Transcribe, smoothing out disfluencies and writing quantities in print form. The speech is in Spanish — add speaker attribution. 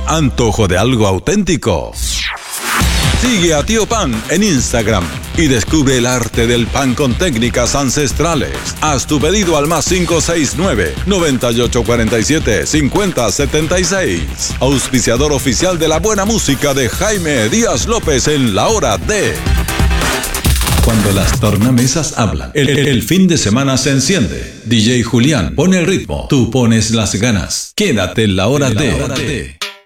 Speaker 1: Antojo de algo auténtico. Sigue a Tío Pan en Instagram y descubre el arte del pan con técnicas ancestrales. Haz tu pedido al más 569-9847-5076. Auspiciador oficial de la buena música de Jaime Díaz López en la hora D. Cuando las tornamesas hablan, el fin de semana se enciende. DJ Julián pone el ritmo, tú pones las ganas. Quédate en la hora D.